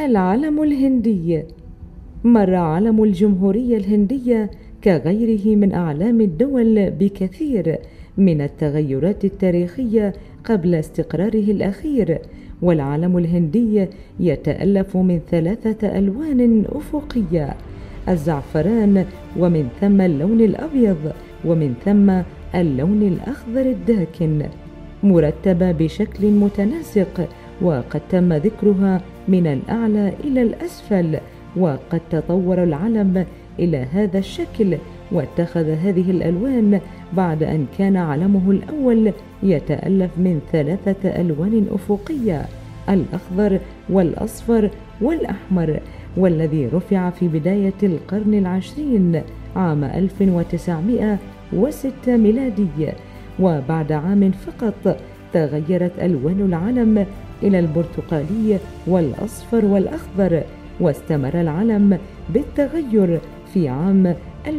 العلم الهندي. مر علم الجمهورية الهندية كغيره من أعلام الدول بكثير من التغيرات التاريخية قبل استقراره الأخير، والعلم الهندي يتألف من 3 ألوان أفقية: الزعفران، ومن ثم اللون الأبيض، ومن ثم اللون الأخضر الداكن، مرتبة بشكل متناسق، وقد تم ذكرها من الأعلى إلى الأسفل. وقد تطور العلم إلى هذا الشكل واتخذ هذه الألوان بعد أن كان علمه الأول يتألف من 3 ألوان أفقية: الأخضر والأصفر والأحمر، والذي رفع في بداية القرن العشرين عام 1906 ميلادي. وبعد عام فقط تغيرت ألوان العلم إلى البرتقالي والأصفر والأخضر، واستمر العلم بالتغير في عام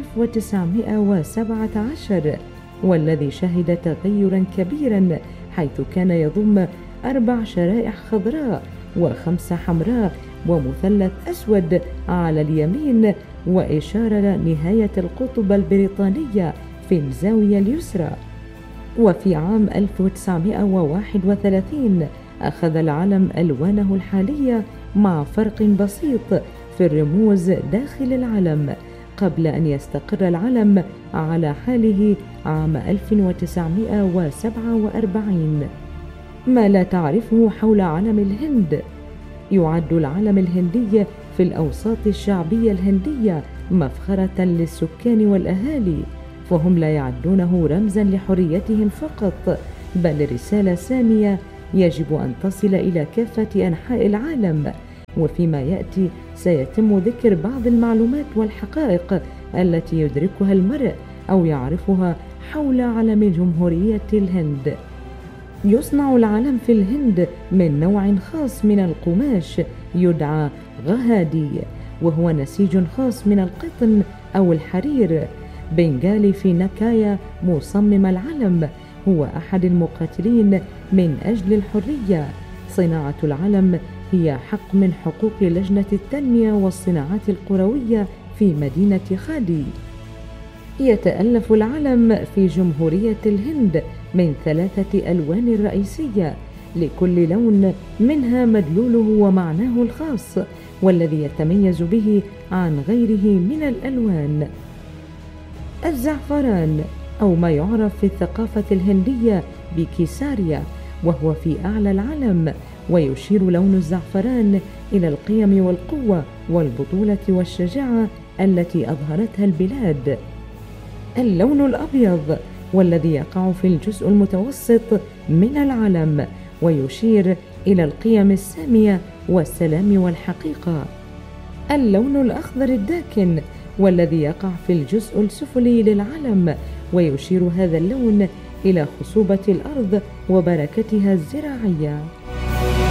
1917، والذي شهد تغيرا كبيرا، حيث كان يضم 4 شرائح خضراء و5 حمراء ومثلث أسود على اليمين، وإشارة لنهاية القطب البريطانية في الزاوية اليسرى. وفي عام 1931 أخذ العلم ألوانه الحالية مع فرق بسيط في الرموز داخل العلم، قبل أن يستقر العلم على حاله عام 1947. ما لا تعرفه حول علم الهند: يعد العلم الهندي في الأوساط الشعبية الهندية مفخرة للسكان والأهالي، فهم لا يعدونه رمزا لحريتهم فقط، بل رسالة سامية يجب أن تصل إلى كافة أنحاء العالم. وفيما يأتي سيتم ذكر بعض المعلومات والحقائق التي يدركها المرء أو يعرفها حول علم جمهورية الهند. يصنع العلم في الهند من نوع خاص من القماش يدعى غهادي، وهو نسيج خاص من القطن أو الحرير. بنغالي في نكايا مصمم العلم هو أحد المقاتلين من أجل الحرية. صناعة العلم هي حق من حقوق لجنة التنمية والصناعات القروية في مدينة خادي. يتألف العلم في جمهورية الهند من 3 ألوان رئيسية، لكل لون منها مدلوله ومعناه الخاص، والذي يتميز به عن غيره من الألوان. الزعفران، أو ما يعرف في الثقافة الهندية بكيساريا، وهو في أعلى العلم، ويشير لون الزعفران إلى القيم والقوة والبطولة والشجاعة التي أظهرتها البلاد. اللون الأبيض، والذي يقع في الجزء المتوسط من العلم، ويشير إلى القيم السامية والسلام والحقيقة. اللون الأخضر الداكن، والذي يقع في الجزء السفلي للعلم، ويشير هذا اللون إلى خصوبة الأرض وبركتها الزراعية.